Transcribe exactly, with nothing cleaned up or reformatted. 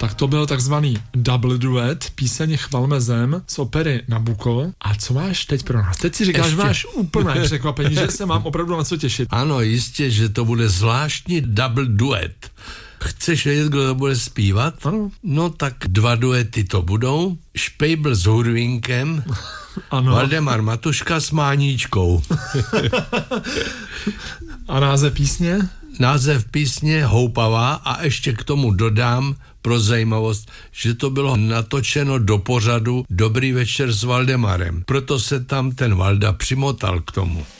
Tak to byl takzvaný double duet, píseň Chvalme zem z opery Nabucco. A co máš teď pro nás? Teď si říkáš, Ještě... že máš úplné překvapení, že se mám opravdu na co těšit. Ano, jistě, že to bude zvláštní double duet. Chceš vědět, kdo to bude zpívat? Ano. No tak dva duety to budou. Špejbl s Hurvínkem, ano. Valdemar Matuška s Máníčkou. A název písně? Název písně Houpavá a ještě k tomu dodám pro zajímavost, že to bylo natočeno do pořadu Dobrý večer s Valdemarem. Proto se tam ten Valda přimotal k tomu.